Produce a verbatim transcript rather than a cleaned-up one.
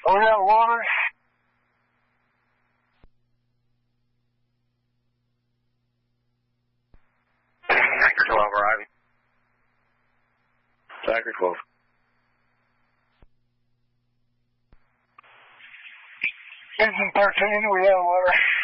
Oh, yeah, water. Anchor twelve arriving. Anchor twelve. Engine thirteen, we have water.